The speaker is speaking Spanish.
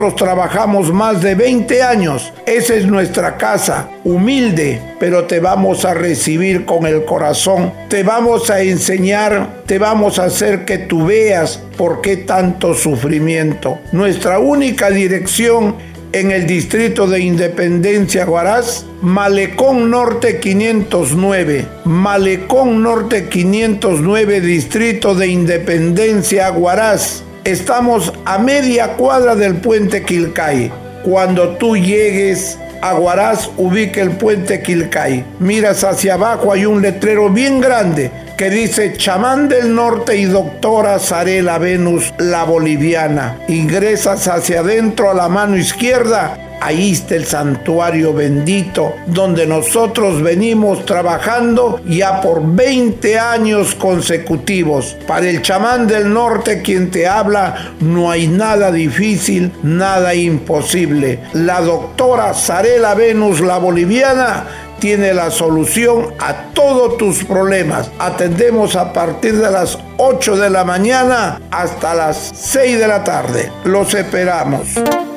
Trabajamos más de 20 años. Esa es nuestra casa, humilde, pero te vamos a recibir con el corazón. Te vamos a enseñar, te vamos a hacer que tú veas por qué tanto sufrimiento. Nuestra única dirección en el distrito de Independencia, Huaraz, Malecón Norte 509. Malecón Norte 509, distrito de Independencia, Huaraz. Estamos a media cuadra del puente Quilcay. Cuando tú llegues a Huaraz, ubica el puente Quilcay. Miras hacia abajo, hay un letrero bien grande que dice Chamán del Norte y Doctora Zarela Venus, la boliviana. Ingresas hacia adentro a la mano izquierda. Ahí está el santuario bendito donde nosotros venimos trabajando ya por 20 años consecutivos. Para el chamán del norte, quien te habla, no hay nada difícil, nada imposible. La doctora Zarela Venus, la boliviana, tiene la solución a todos tus problemas. Atendemos a partir de las 8 de la mañana hasta las 6 de la tarde. Los esperamos.